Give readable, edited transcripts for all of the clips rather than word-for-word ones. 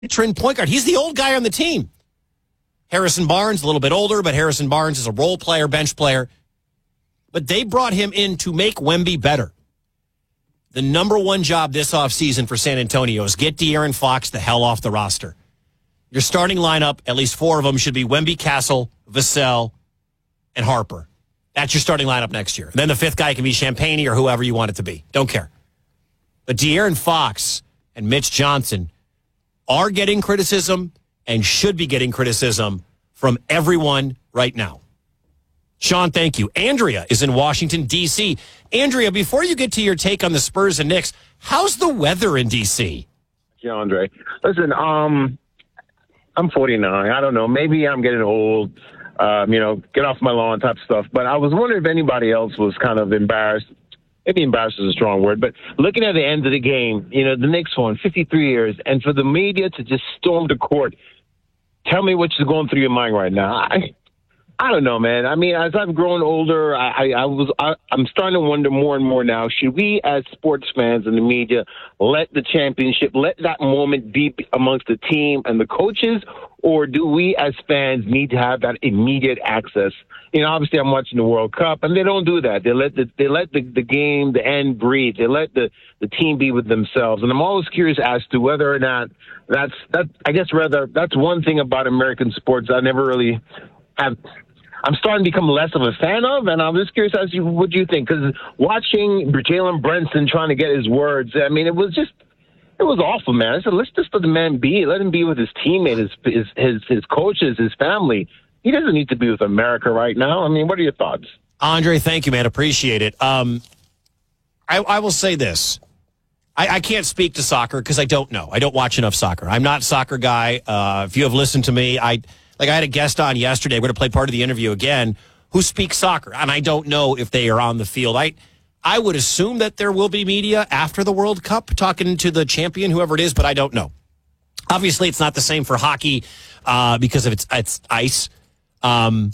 veteran point guard. He's the old guy on the team. Harrison Barnes, a little bit older, but Harrison Barnes is a role player, bench player. But they brought him in to make Wemby better. The number one job this offseason for San Antonio is get De'Aaron Fox the hell off the roster. Your starting lineup, at least four of them, should be Wemby, Castle, Vassell, and Harper. That's your starting lineup next year. And then the fifth guy can be Champagne or whoever you want it to be. Don't care. But De'Aaron Fox and Mitch Johnson are getting criticism and should be getting criticism from everyone right now. Sean, thank you. Andrea is in Washington, D.C. Andrea, before you get to your take on the Spurs and Knicks, how's the weather in D.C.? Yeah, Andre. Listen, I'm 49. I don't know. Maybe I'm getting old, get off my lawn type stuff. But I was wondering if anybody else was kind of embarrassed. Maybe embarrassed is a strong word, but looking at the end of the game, the Knicks won 53 years, and for the media to just storm the court, tell me what's going through your mind right now. I don't know, man. I mean, as I've grown older, I'm starting to wonder more and more now, should we as sports fans and the media let the championship, let that moment be amongst the team and the coaches, or do we as fans need to have that immediate access? Obviously I'm watching the World Cup, and they don't do that. They let the game, the end breathe. They let the team be with themselves. And I'm always curious as to whether or not that's one thing about American sports I never really have. I'm starting to become less of a fan of, and I'm just curious as to what you think. Because watching Jalen Brunson trying to get his words, I mean, it was awful, man. I said, let's just let the man be. Let him be with his teammate, his coaches, his family. He doesn't need to be with America right now. I mean, what are your thoughts? Andre, thank you, man. Appreciate it. I will say this. I can't speak to soccer because I don't know. I don't watch enough soccer. I'm not a soccer guy. If you have listened to me, I had a guest on yesterday. We're going to play part of the interview again who speaks soccer, and I don't know if they are on the field. I would assume that there will be media after the World Cup talking to the champion, whoever it is, but I don't know. Obviously, it's not the same for hockey because of its ice. The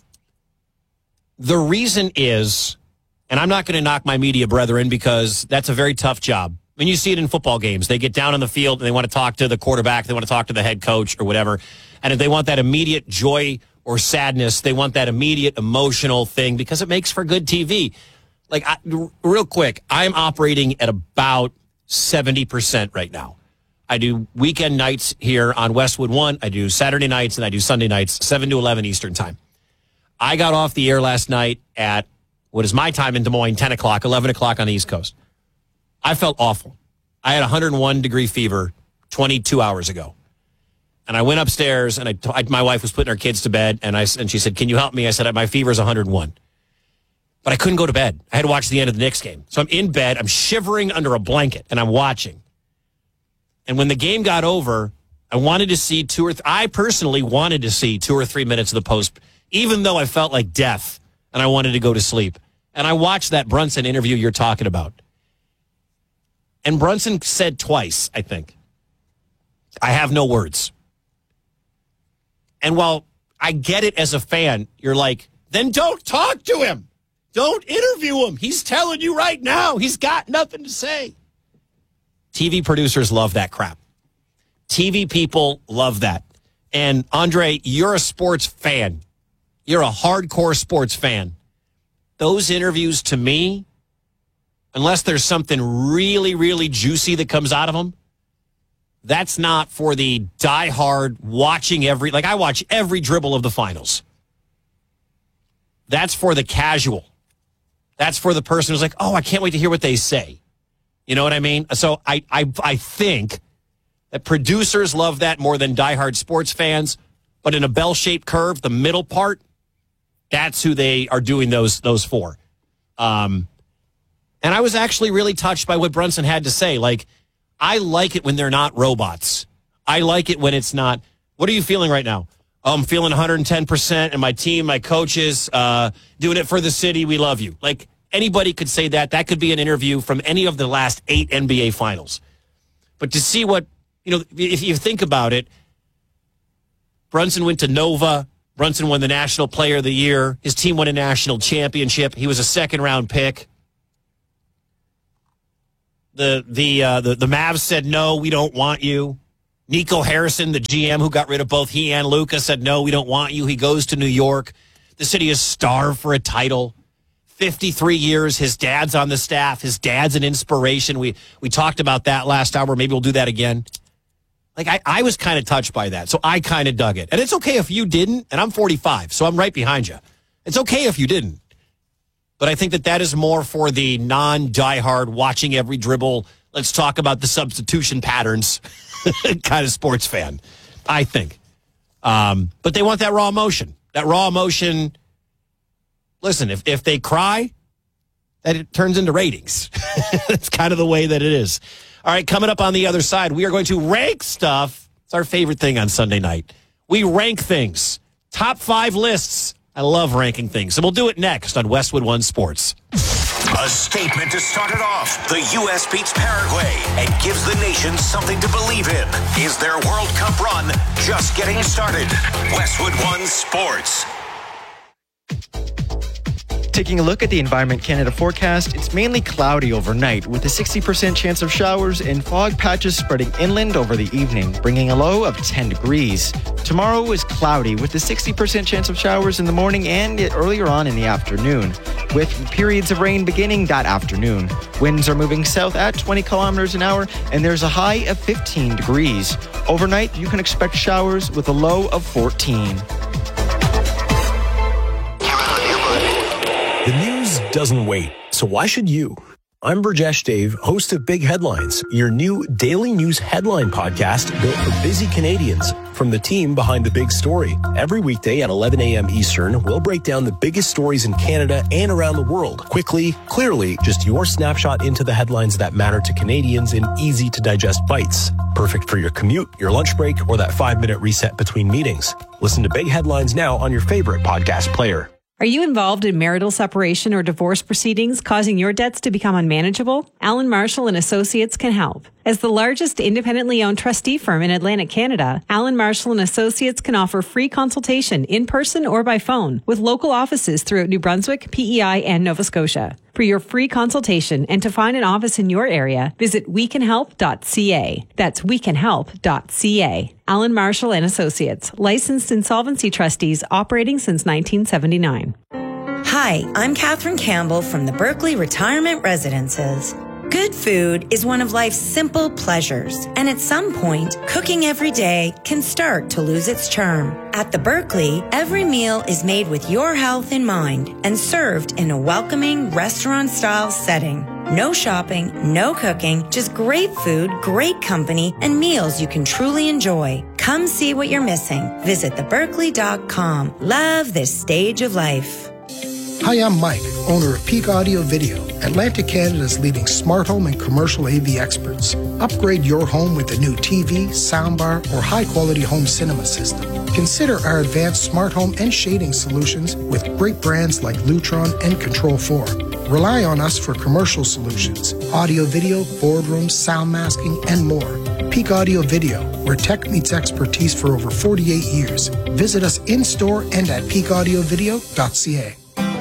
reason is, and I'm not going to knock my media brethren because that's a very tough job. I mean, you see it in football games. They get down on the field and they want to talk to the quarterback. They want to talk to the head coach or whatever. And if they want that immediate joy or sadness, they want that immediate emotional thing because it makes for good TV. Real quick, I'm operating at about 70% right now. I do weekend nights here on Westwood One. I do Saturday nights and I do Sunday nights, 7 to 11 Eastern time. I got off the air last night at what is my time in Des Moines, 10 o'clock, 11 o'clock on the East Coast. I felt awful. I had 101-degree fever 22 hours ago. And I went upstairs, and my wife was putting her kids to bed, and she said, "Can you help me?" I said, "My fever's 101." But I couldn't go to bed. I had to watch the end of the Knicks game. So I'm in bed. I'm shivering under a blanket, and I'm watching. And when the game got over, I personally wanted to see 2 or 3 minutes of the post, even though I felt like death, and I wanted to go to sleep. And I watched that Brunson interview you're talking about. And Brunson said twice, I think, "I have no words." And while I get it as a fan, you're like, then don't talk to him. Don't interview him. He's telling you right now he's got nothing to say. TV producers love that crap. TV people love that. And Andre, you're a sports fan. You're a hardcore sports fan. Those interviews to me, unless there's something really, really juicy that comes out of them, that's not for the diehard watching I watch every dribble of the finals. That's for the casual. That's for the person who's like, "Oh, I can't wait to hear what they say." You know what I mean? So I think that producers love that more than diehard sports fans, but in a bell-shaped curve, the middle part, that's who they are doing those for. And I was actually really touched by what Brunson had to say. I like it when they're not robots. I like it when it's not. What are you feeling right now? "Oh, I'm feeling 110%, and my team, my coaches, doing it for the city. We love you." Anybody could say that. That could be an interview from any of the last 8 NBA finals. But to see what, if you think about it, Brunson went to Nova. Brunson won the National Player of the Year. His team won a national championship. He was a second-round pick. The Mavs said, "No, we don't want you." Nico Harrison, the GM who got rid of both he and Luka, said, no, we don't want you. He goes to New York. The city is starved for a title. 53 years. His dad's on the staff. His dad's an inspiration. We talked about that last hour. Maybe we'll do that again. Like, I was kind of touched by that, so I kind of dug it. And it's okay if you didn't, and I'm 45, so I'm right behind you. It's okay if you didn't. But I think that is more for the non-diehard, watching every dribble, let's talk about the substitution patterns kind of sports fan, I think. But they want that raw emotion. That raw emotion, listen, if they cry, that it turns into ratings. It's kind of the way that it is. All right, coming up on the other side, we are going to rank stuff. It's our favorite thing on Sunday night. We rank things. Top 5 lists. I love ranking things. So we'll do it next on Westwood One Sports. A statement to start it off. The U.S. beats Paraguay and gives the nation something to believe in. Is their World Cup run just getting started? Westwood One Sports. Taking a look at the Environment Canada forecast, it's mainly cloudy overnight with a 60% chance of showers and fog patches spreading inland over the evening, bringing a low of 10 degrees. Tomorrow is cloudy with a 60% chance of showers in the morning and earlier on in the afternoon, with periods of rain beginning that afternoon. Winds are moving south at 20 kilometers an hour and there's a high of 15 degrees. Overnight, you can expect showers with a low of 14. The news doesn't wait, so why should you? I'm Burjesh Dave, host of Big Headlines, your new daily news headline podcast built for busy Canadians from the team behind the big story. Every weekday at 11 a.m. Eastern, we'll break down the biggest stories in Canada and around the world. Quickly, clearly, just your snapshot into the headlines that matter to Canadians in easy-to-digest bites. Perfect for your commute, your lunch break, or that 5-minute reset between meetings. Listen to Big Headlines now on your favorite podcast player. Are you involved in marital separation or divorce proceedings causing your debts to become unmanageable? Allen Marshall & Associates can help. As the largest independently owned trustee firm in Atlantic Canada, Allen Marshall & Associates can offer free consultation in person or by phone with local offices throughout New Brunswick, PEI, and Nova Scotia. For your free consultation and to find an office in your area, visit wecanhelp.ca. That's wecanhelp.ca. Allen Marshall & Associates, licensed insolvency trustees operating since 1979. Hi, I'm Catherine Campbell from the Berkeley Retirement Residences. Good food is one of life's simple pleasures, and at some point, cooking every day can start to lose its charm. At the Berkeley, every meal is made with your health in mind and served in a welcoming restaurant-style setting. No shopping, no cooking, just great food, great company, and meals you can truly enjoy. Come see what you're missing. Visit theberkeley.com. Love this stage of life. Hi, I'm Mike, owner of Peak Audio Video, Atlantic Canada's leading smart home and commercial AV experts. Upgrade your home with a new TV, soundbar, or high-quality home cinema system. Consider our advanced smart home and shading solutions with great brands like Lutron and Control4. Rely on us for commercial solutions, audio, video, boardrooms, sound masking, and more. Peak Audio Video, where tech meets expertise for over 48 years. Visit us in-store and at peakaudiovideo.ca.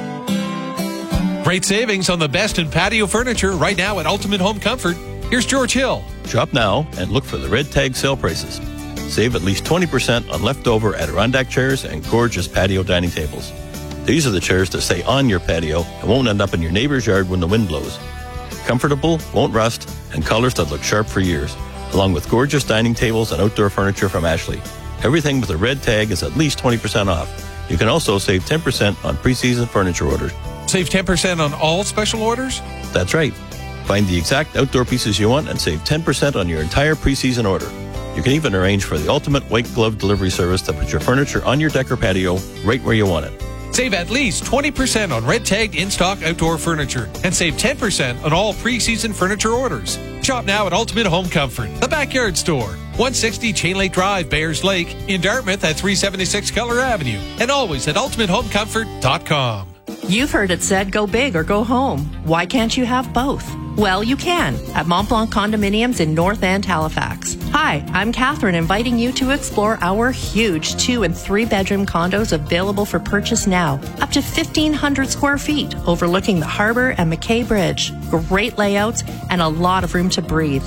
Great savings on the best in patio furniture right now at Ultimate Home Comfort. Here's George Hill. Shop now and look for the red tag sale prices. Save at least 20% on leftover Adirondack chairs and gorgeous patio dining tables. These are the chairs that stay on your patio and won't end up in your neighbor's yard when the wind blows. Comfortable, won't rust, and colors that look sharp for years, along with gorgeous dining tables and outdoor furniture from Ashley. Everything with a red tag is at least 20% off. You can also save 10% on pre-season furniture orders. Save 10% on all special orders? That's right. Find the exact outdoor pieces you want and save 10% on your entire pre-season order. You can even arrange for the ultimate white glove delivery service that puts your furniture on your deck or patio right where you want it. Save at least 20% on red-tagged in-stock outdoor furniture and save 10% on all pre-season furniture orders. Shop now at Ultimate Home Comfort, the backyard store, 160 Chain Lake Drive, Bayers Lake, in Dartmouth at 376 Keller Avenue, and always at ultimatehomecomfort.com. You've heard it said, go big or go home. Why can't you have both? Well, you can at Mont Blanc Condominiums in North End, Halifax. Hi, I'm Catherine, inviting you to explore our huge 2- and 3-bedroom condos available for purchase now. Up to 1,500 square feet, overlooking the harbor and McKay Bridge. Great layouts and a lot of room to breathe. Come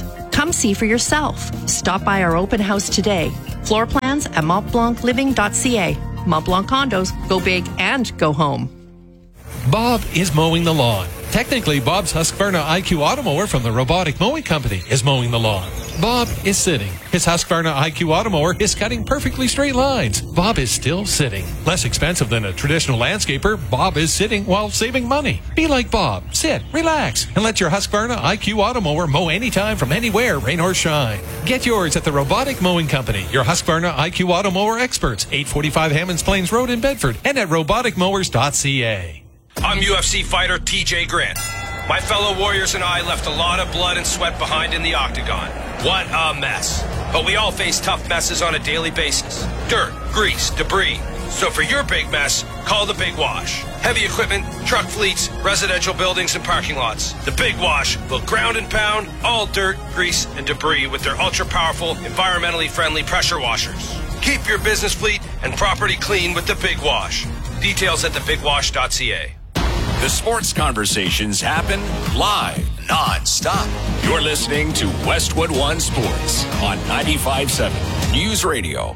Come see for yourself. Stop by our open house today. Floor plans at montblancliving.ca. Montblanc condos, go big and go home. Bob is mowing the lawn. Technically, Bob's Husqvarna IQ Automower from the Robotic Mowing Company is mowing the lawn. Bob is sitting. His Husqvarna IQ Automower is cutting perfectly straight lines. Bob is still sitting. Less expensive than a traditional landscaper, Bob is sitting while saving money. Be like Bob. Sit, relax, and let your Husqvarna IQ Automower mow anytime from anywhere, rain or shine. Get yours at the Robotic Mowing Company, your Husqvarna IQ Automower experts, 845 Hammonds Plains Road in Bedford, and at roboticmowers.ca. I'm UFC fighter TJ Grant. My fellow warriors and I left a lot of blood and sweat behind in the octagon. What a mess. But we all face tough messes on a daily basis. Dirt, grease, debris. So for your big mess, call the Big Wash. Heavy equipment, truck fleets, residential buildings, and parking lots. The Big Wash will ground and pound all dirt, grease, and debris with their ultra-powerful, environmentally friendly pressure washers. Keep your business fleet and property clean with the Big Wash. Details at thebigwash.ca. The sports conversations happen live, non-stop. You're listening to Westwood One Sports on 95.7 News Radio.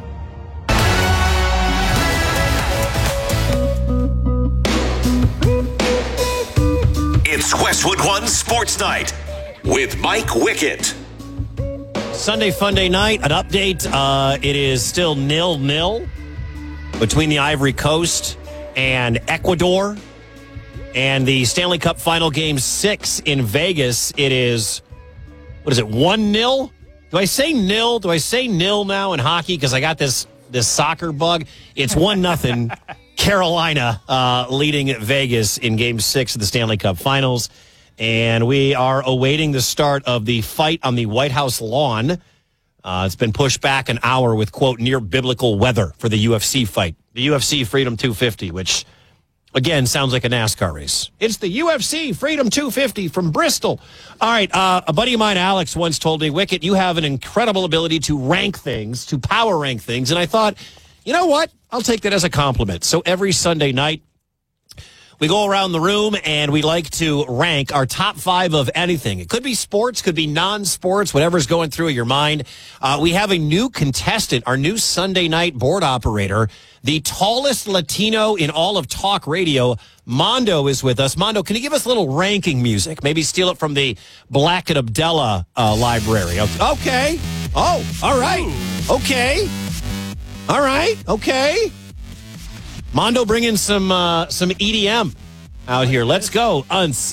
It's Westwood One Sports Night with Mike Wickett. Sunday Funday night, an update. It is still 0-0 between the Ivory Coast and Ecuador. And the Stanley Cup Final Game 6 in Vegas, it is, 1-0? Do I say nil? Do I say nil now in hockey? Because I got this soccer bug. It's 1-0 Carolina leading Vegas in Game 6 of the Stanley Cup Finals. And we are awaiting the start of the fight on the White House lawn. It's been pushed back an hour with, quote, near biblical weather for the UFC fight. The UFC Freedom 250, which... again, sounds like a NASCAR race. It's the UFC Freedom 250 from Bristol. All right, a buddy of mine, Alex, once told me, Wicket, you have an incredible ability to rank things, to power rank things. And I thought, you know what? I'll take that as a compliment. So every Sunday night, we go around the room and we like to rank our top 5 of anything. It could be sports, could be non-sports, whatever's going through your mind. We have a new contestant, our new Sunday night board operator, the tallest Latino in all of talk radio. Mondo is with us. Mondo, can you give us a little ranking music? Maybe steal it from the Black and Abdella library. Okay. Oh, all right. Okay. All right. Okay. Mondo, bring in some EDM out here. Let's go.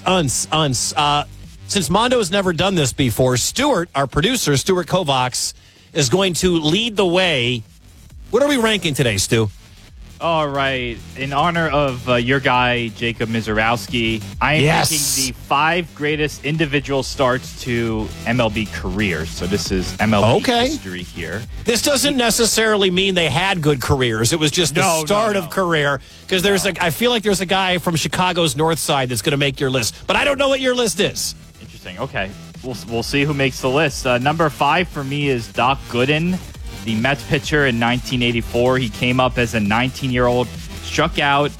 Since Mondo has never done this before, Stuart, our producer, Stuart Kovacs, is going to lead the way. What are we ranking today, Stu? All right. In honor of your guy, Jacob Mizorowski, I am ranking the 5 greatest individual starts to MLB careers. So this is MLB history here. This doesn't necessarily mean they had good careers. It was just the start of career. Because I feel like there's a guy from Chicago's North Side that's going to make your list. But I don't know what your list is. Interesting. Okay. We'll see who makes the list. Number 5 for me is Doc Gooden, the Mets pitcher in 1984. He came up as a 19-year-old, struck out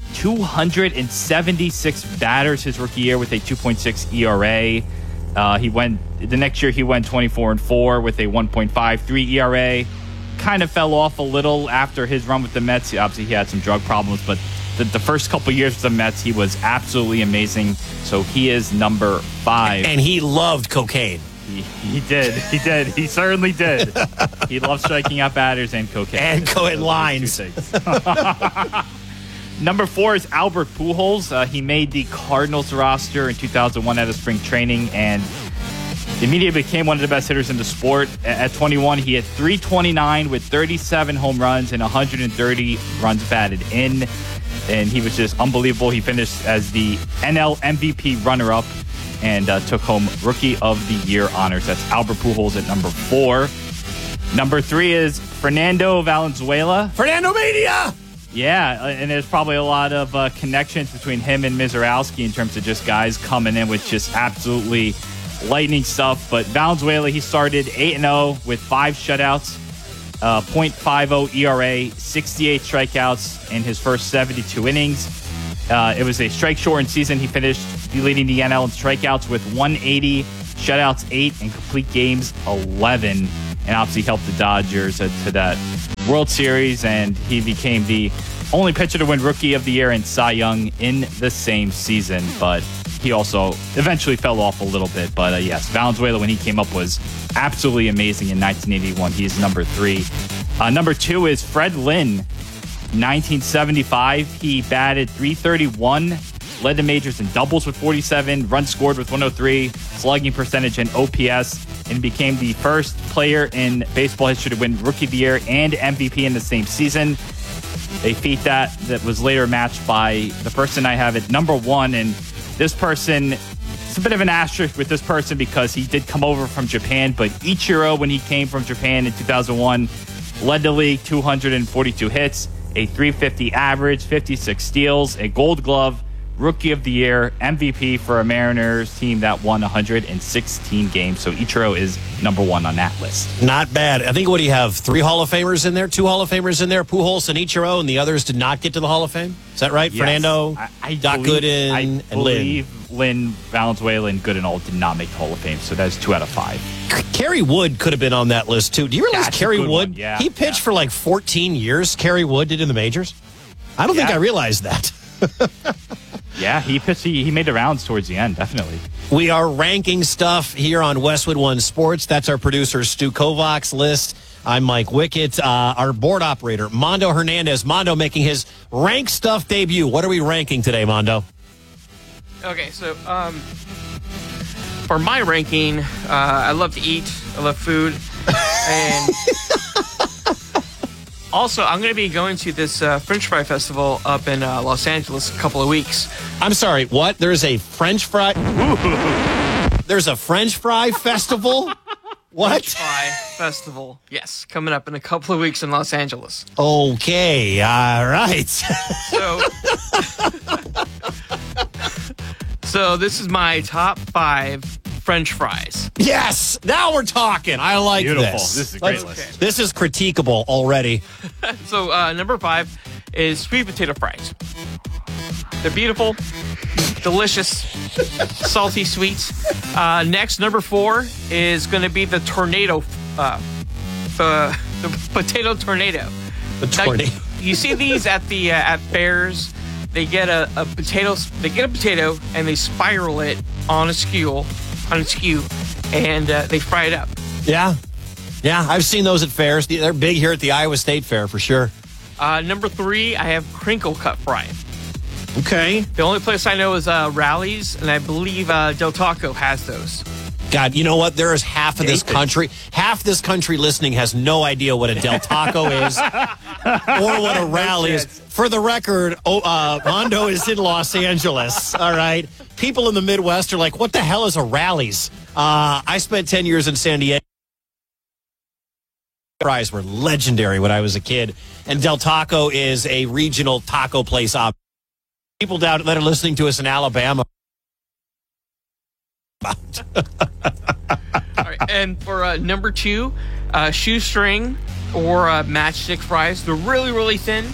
276 batters his rookie year with a 2.6 ERA. The next year he went 24-4 with a 1.53 ERA. Kind of fell off a little after his run with the Mets. Obviously, he had some drug problems, but the first couple years with the Mets, he was absolutely amazing. So he is number 5. And he loved cocaine. He did. He certainly did. He loved striking out batters and cocaine. And lines. Number 4 is Albert Pujols. He made the Cardinals roster in 2001 out of spring training and immediately became one of the best hitters in the sport. At 21, he had .329 with 37 home runs and 130 runs batted in. And he was just unbelievable. He finished as the NL MVP runner-up and took home Rookie of the Year honors. That's Albert Pujols at number 4. Number 3 is Fernando Valenzuela. Fernando Mania! Yeah, and there's probably a lot of connections between him and Mizorowski in terms of just guys coming in with just absolutely lightning stuff. But Valenzuela, he started 8-0 with 5 shutouts, .50 ERA, 68 strikeouts in his first 72 innings. It was a strike-shortened season. He finished leading the NL in strikeouts with 180 shutouts 8, and complete games 11, and obviously helped the Dodgers to that World Series, and he became the only pitcher to win Rookie of the Year and Cy Young in the same season, but he also eventually fell off a little bit. But yes, Valenzuela, when he came up, was absolutely amazing in 1981. He's number 3. Number 2 is Fred Lynn. 1975, he batted .331, led the majors in doubles with 47, runs scored with 103, slugging percentage and OPS, and became the first player in baseball history to win Rookie of the Year and MVP in the same season. A feat that was later matched by the person I have at number 1, and this person, it's a bit of an asterisk with this person because he did come over from Japan, but Ichiro, when he came from Japan in 2001, led the league, 242 hits, a .350 average, 56 steals, a Gold Glove, Rookie of the Year, MVP for a Mariners team that won 116 games. So Ichiro is number 1 on that list. Not bad. I think, what do you have? 3 Hall of Famers in there? 2 Hall of Famers in there? Pujols and Ichiro, and the others did not get to the Hall of Fame? Is that right? Yes. Fernando, Doc Gooden, and Lynn. I believe Lynn, Valenzuela, and Gooden did not make the Hall of Fame, so that's 2 out of 5. Kerry Wood could have been on that list, too. Do you realize Kerry Wood? Yeah, he pitched for like 14 years. Kerry Wood did in the majors. I don't think I realized that. Yeah, he pitched. He made the rounds towards the end, definitely. We are ranking stuff here on Westwood One Sports. That's our producer, Stu Kovac's list. I'm Mike Wickett. Our board operator, Mondo Hernandez. Mondo making his rank stuff debut. What are we ranking today, Mondo? Okay, so for my ranking, I love to eat. I love food. And also, I'm going to be going to this French Fry Festival up in Los Angeles in a couple of weeks. I'm sorry, what? There's a French fry? There's a French Fry Festival? What? French Fry Festival. Yes, coming up in a couple of weeks in Los Angeles. Okay, all right. So this is my top 5 French fries. Yes! Now we're talking. I like Beautiful. this. This is a great list. This is critiquable already. So number 5 is sweet potato fries. They're beautiful, delicious, salty, sweet. Next, number 4 is going to be the tornado, the potato tornado. The tornado. Now, you see these at the at fairs. They get a potato. They get a potato and they spiral it on a skew, and they fry it up. Yeah, I've seen those at fairs. They're big here at the Iowa State Fair for sure. Number 3, I have crinkle cut fry. Okay. The only place I know is Rally's, and I believe Del Taco has those. God, you know what? There is half this country listening has no idea what a Del Taco is or what a rally is. For the record, Mondo is in Los Angeles, all right? People in the Midwest are like, what the hell is a Rally's? I spent 10 years in San Diego. Fries were legendary when I was a kid, and Del Taco is a regional taco place. People down that are listening to us in Alabama. All right, and for number 2, shoestring or matchstick fries. They're really, really thin.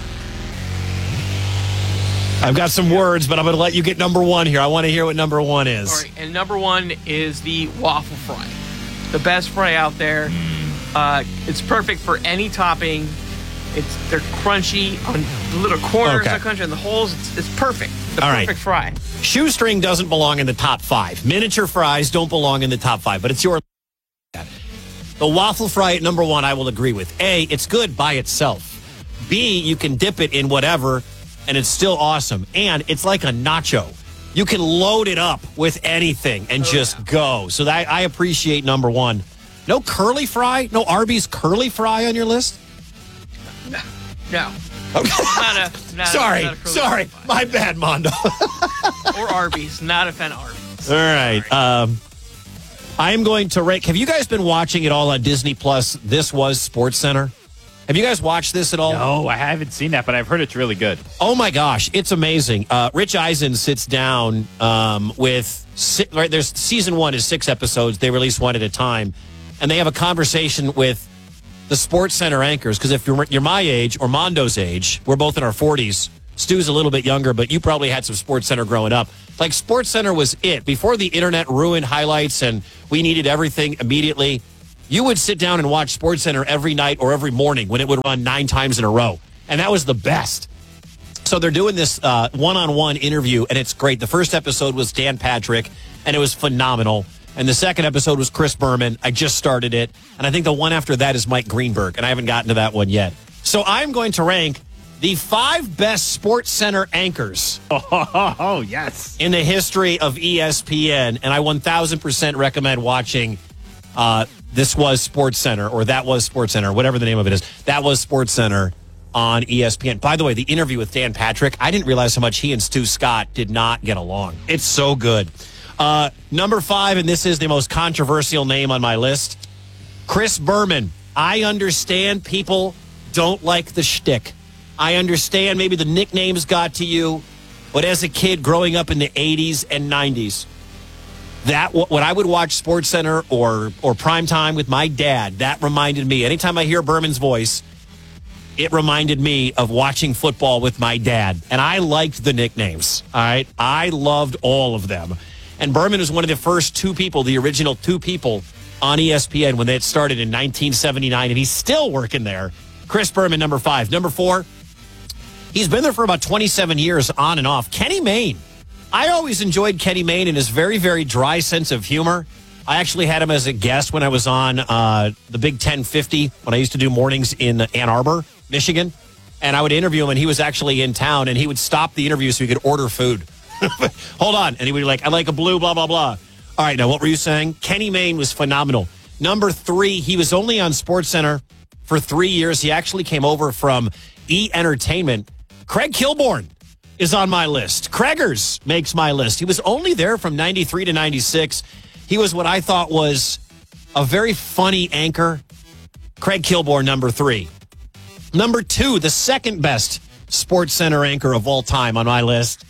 I've got some words, but I'm going to let you get number 1 here. I want to hear what number 1 is. All right, and number 1 is the waffle fry. The best fry out there. It's perfect for any topping. They're crunchy on the little corners of the country and the holes. It's perfect. The perfect fry. Shoestring doesn't belong in the top 5. Miniature fries don't belong in the top 5, but it's your. The waffle fry at number 1, I will agree with. A, it's good by itself. B, you can dip it in whatever, and it's still awesome. And it's like a nacho. You can load it up with anything and just go. So I appreciate number 1. No curly fry? No Arby's curly fry on your list? No. Okay. Sorry. My bad, Mondo. Or Arby's. Not a fan of Arby's. All right. I am going to rank. Have you guys been watching it all on Disney Plus? This Was SportsCenter. Have you guys watched this at all? No, I haven't seen that, but I've heard it's really good. Oh my gosh, it's amazing. Rich Eisen sits down with there's season 1 is 6 episodes. They release 1 at a time, and they have a conversation with the SportsCenter anchors. Because if you're my age or Mondo's age, we're both in our 40s. Stu's a little bit younger, but you probably had some SportsCenter growing up. Like, SportsCenter was it. Before the internet ruined highlights and we needed everything immediately, you would sit down and watch SportsCenter every night or every morning when it would run 9 times in a row. And that was the best. So they're doing this one-on-one interview, and it's great. The first episode was Dan Patrick, and it was phenomenal. And the second episode was Chris Berman. I just started it. And I think the one after that is Mike Greenberg, and I haven't gotten to that one yet. So I'm going to rank the 5 best SportsCenter anchors. Oh, yes. In the history of ESPN. And I 1,000% recommend watching This Was SportsCenter, or That Was SportsCenter, whatever the name of it is. That Was SportsCenter on ESPN. By the way, the interview with Dan Patrick, I didn't realize how much he and Stu Scott did not get along. It's so good. Number 5, and this is the most controversial name on my list, Chris Berman. I understand people don't like the shtick. I understand maybe the nicknames got to you, but as a kid growing up in the 80s and 90s, when I would watch SportsCenter or Primetime with my dad, that reminded me, anytime I hear Berman's voice, it reminded me of watching football with my dad. And I liked the nicknames, all right? I loved all of them. And Berman was one of the first 2 people, the original 2 people on ESPN when they had started in 1979, and he's still working there. Chris Berman, number 5. Number 4, he's been there for about 27 years on and off. Kenny Mayne. I always enjoyed Kenny Mayne and his very, very dry sense of humor. I actually had him as a guest when I was on the Big 1050 when I used to do mornings in Ann Arbor, Michigan. And I would interview him, and he was actually in town, and he would stop the interview so he could order food. Hold on. And he would be like, I like a blue, blah, blah, blah. All right, now what were you saying? Kenny Mayne was phenomenal. Number 3, he was only on SportsCenter for 3 years. He actually came over from E! Entertainment. Craig Kilborn is on my list. Craigers makes my list. He was only there from 93 to 96. He was what I thought was a very funny anchor. Craig Kilborn, number 3. Number 2, the second best SportsCenter anchor of all time on my list.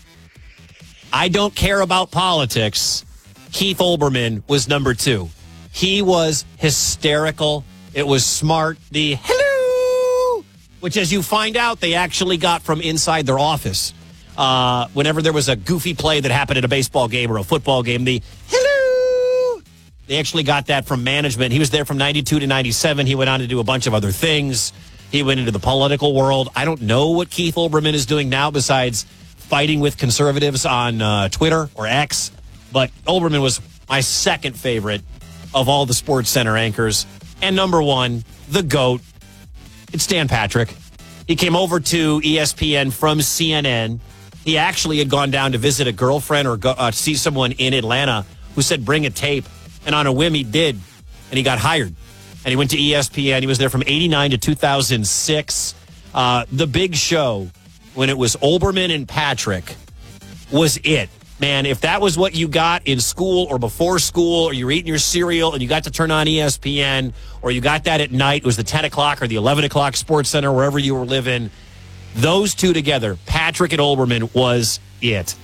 I don't care about politics. Keith Olbermann was number 2. He was hysterical. It was smart. The hello, which as you find out, they actually got from inside their office. Whenever there was a goofy play that happened at a baseball game or a football game, the hello, they actually got that from management. He was there from 92 to 97. He went on to do a bunch of other things. He went into the political world. I don't know what Keith Olbermann is doing now besides fighting with conservatives on Twitter or X. But Olbermann was my second favorite of all the SportsCenter anchors. And number 1, the GOAT, it's Dan Patrick. He came over to ESPN from CNN. He actually had gone down to visit a girlfriend or see someone in Atlanta who said, bring a tape. And on a whim, he did. And he got hired. And he went to ESPN. He was there from 89 to 2006. The Big Show, when it was Olbermann and Patrick, was it. Man, if that was what you got in school or before school, or you were eating your cereal and you got to turn on ESPN, or you got that at night, it was the 10 o'clock or the 11 o'clock SportsCenter, wherever you were living, those 2 together, Patrick and Olbermann, was it.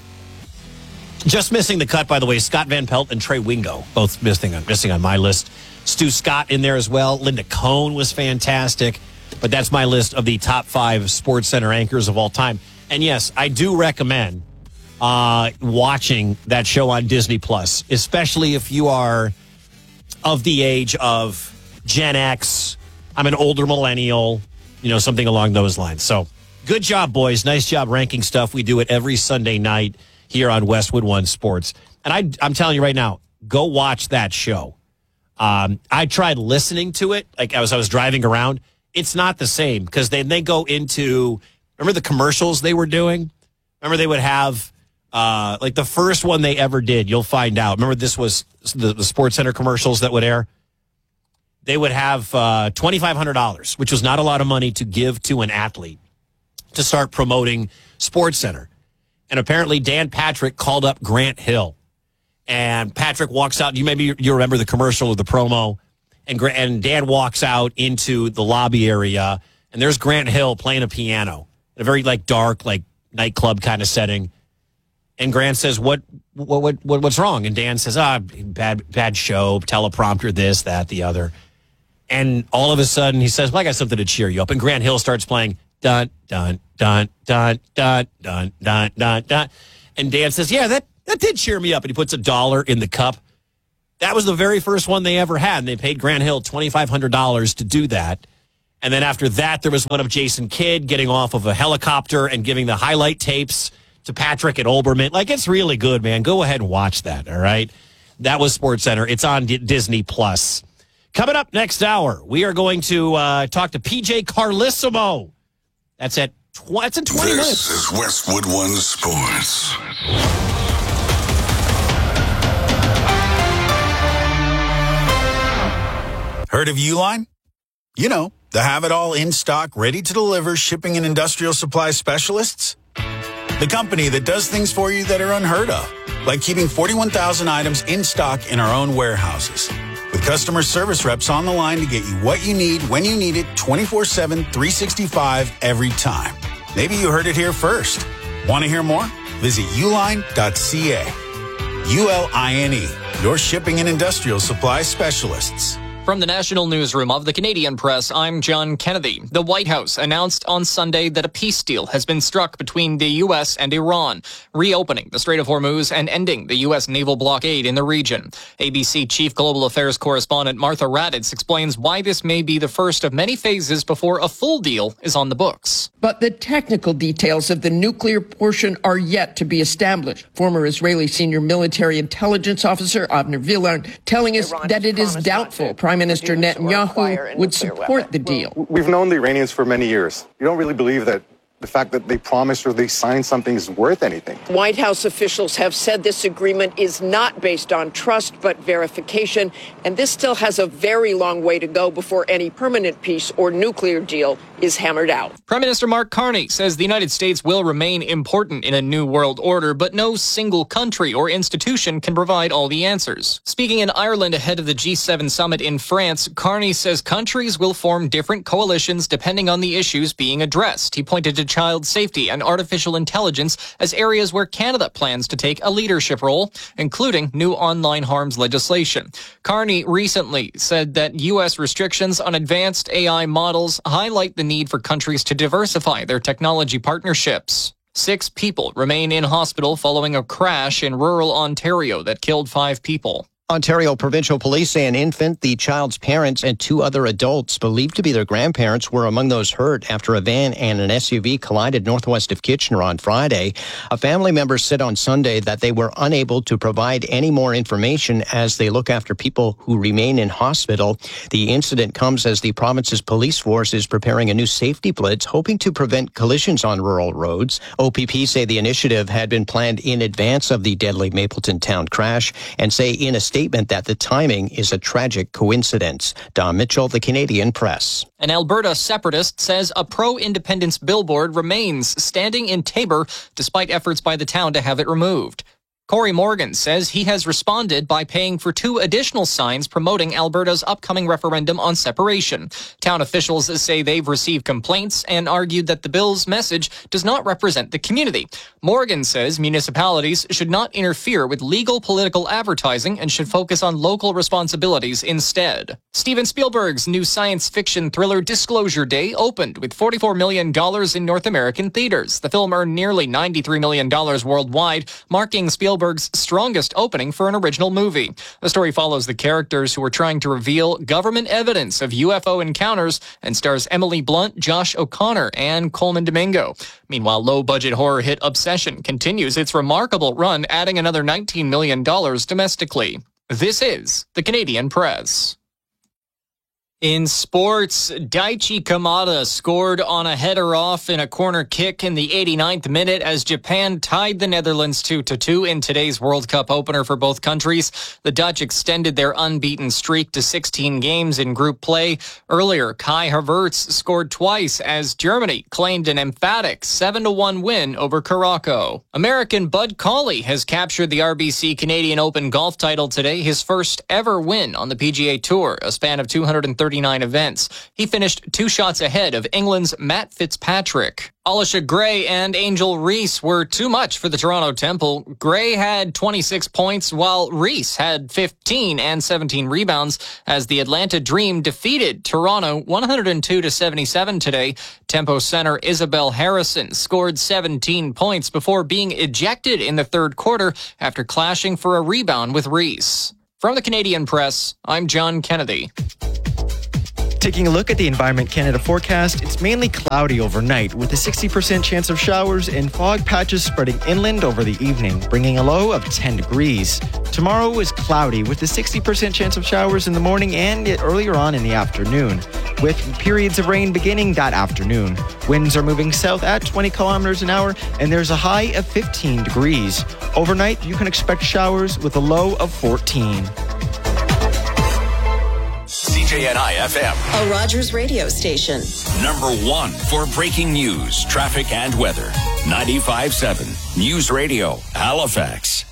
Just missing the cut, by the way, Scott Van Pelt and Trey Wingo, both missing on my list. Stu Scott in there as well. Linda Cohn was fantastic. But that's my list of the top 5 SportsCenter anchors of all time. And yes, I do recommend watching that show on Disney Plus, especially if you are of the age of Gen X. I'm an older millennial, something along those lines. So good job, boys. Nice job ranking stuff. We do it every Sunday night here on Westwood One Sports. And I'm telling you right now, go watch that show. I tried listening to it like as I was driving around. It's not the same because they go into, remember the commercials they were doing? Remember they would have like the first one they ever did, you'll find out. Remember this was the SportsCenter commercials that would air? They would have $2,500, which was not a lot of money to give to an athlete to start promoting SportsCenter. And apparently Dan Patrick called up Grant Hill. And Patrick walks out. You remember the commercial or the promo. And Dan walks out into the lobby area. And there's Grant Hill playing a piano in a very dark, nightclub kind of setting. And Grant says, what's wrong? And Dan says, bad show, teleprompter, this, that, the other. And all of a sudden he says, well, I got something to cheer you up. And Grant Hill starts playing dun, dun, dun, dun, dun, dun, dun, dun, dun. And Dan says, yeah, that did cheer me up. And he puts $1 in the cup. That was the very first one they ever had. And they paid Grant Hill $2,500 to do that. And then after that, there was one of Jason Kidd getting off of a helicopter and giving the highlight tapes to Patrick at Olbermann. Like, it's really good, man. Go ahead and watch that, all right? That was SportsCenter. It's on Disney+. Coming up next hour, we are going to talk to PJ Carlesimo. That's in 20 minutes. This is Westwood One Sports. Heard of Uline? You know, the have-it-all in-stock, ready-to-deliver shipping and industrial supply specialists. The company that does things for you that are unheard of, like keeping 41,000 items in stock in our own warehouses. With customer service reps on the line to get you what you need when you need it 24/7, 365 every time. Maybe you heard it here first. Want to hear more? Visit uline.ca. ULINE, your shipping and industrial supply specialists. From the National Newsroom of the Canadian Press, I'm John Kennedy. The White House announced on Sunday that a peace deal has been struck between the U.S. and Iran, reopening the Strait of Hormuz and ending the U.S. naval blockade in the region. ABC Chief Global Affairs Correspondent Martha Raddatz explains why this may be the first of many phases before a full deal is on the books. But the technical details of the nuclear portion are yet to be established. Former Israeli senior military intelligence officer Avner Villar telling us that it is doubtful Prime Minister Netanyahu would support the deal. We've known the Iranians for many years. You don't really believe that the fact that they promised or they signed something is worth anything. White House officials have said this agreement is not based on trust but verification, and this still has a very long way to go before any permanent peace or nuclear deal is hammered out. Prime Minister Mark Carney says the United States will remain important in a new world order, but no single country or institution can provide all the answers. Speaking in Ireland ahead of the G7 summit in France, Carney says countries will form different coalitions depending on the issues being addressed. He pointed to child safety and artificial intelligence as areas where Canada plans to take a leadership role, including new online harms legislation. Carney recently said that U.S. restrictions on advanced AI models highlight the need for countries to diversify their technology partnerships. 6 people remain in hospital following a crash in rural Ontario that killed 5 people. Ontario Provincial Police say an infant, the child's parents, and 2 other adults believed to be their grandparents were among those hurt after a van and an SUV collided northwest of Kitchener on Friday. A family member said on Sunday that they were unable to provide any more information as they look after people who remain in hospital. The incident comes as the province's police force is preparing a new safety blitz, hoping to prevent collisions on rural roads. OPP say the initiative had been planned in advance of the deadly Mapleton town crash and say in a statement that the timing is a tragic coincidence. Don Mitchell, the Canadian Press. An Alberta separatist says a pro-independence billboard remains standing in Taber despite efforts by the town to have it removed. Corey Morgan says he has responded by paying for 2 additional signs promoting Alberta's upcoming referendum on separation. Town officials say they've received complaints and argued that the bill's message does not represent the community. Morgan says municipalities should not interfere with legal political advertising and should focus on local responsibilities instead. Steven Spielberg's new science fiction thriller Disclosure Day opened with $44 million in North American theaters. The film earned nearly $93 million worldwide, marking Spielberg's strongest opening for an original movie. The story follows the characters who are trying to reveal government evidence of UFO encounters and stars Emily Blunt, Josh O'Connor, and Coleman Domingo. Meanwhile, low-budget horror hit Obsession continues its remarkable run, adding another $19 million domestically. This is the Canadian Press. In sports, Daichi Kamada scored on a header off in a corner kick in the 89th minute as Japan tied the Netherlands 2-2 in today's World Cup opener for both countries. The Dutch extended their unbeaten streak to 16 games in group play. Earlier, Kai Havertz scored twice as Germany claimed an emphatic 7-1 win over Morocco. American Bud Cauley has captured the RBC Canadian Open golf title today, his first ever win on the PGA Tour, a span of 230 39 events. He finished 2 shots ahead of England's Matt Fitzpatrick. Alisha Gray and Angel Reese were too much for the Toronto Temple. Gray had 26 points, while Reese had 15 and 17 rebounds as the Atlanta Dream defeated Toronto 102-77 today. Tempo center Isabel Harrison scored 17 points before being ejected in the third quarter after clashing for a rebound with Reese. From the Canadian Press, I'm John Kennedy. Taking a look at the Environment Canada forecast, it's mainly cloudy overnight with a 60% chance of showers and fog patches spreading inland over the evening, bringing a low of 10 degrees. Tomorrow is cloudy with a 60% chance of showers in the morning and earlier on in the afternoon, with periods of rain beginning that afternoon. Winds are moving south at 20 kilometers an hour, and there's a high of 15 degrees. Overnight, you can expect showers with a low of 14. CJNI FM. A Rogers radio station. Number 1 for breaking news, traffic, and weather. 95.7 News Radio, Halifax.